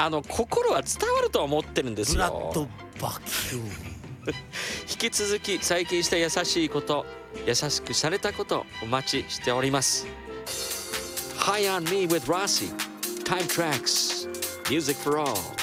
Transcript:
心は伝わると思ってるんですブラッよ。 ドバキュー。 引き続き最近した優しいこと、優しくされたことお待ちしております。High on Me with Rossi Time Tracks Music for All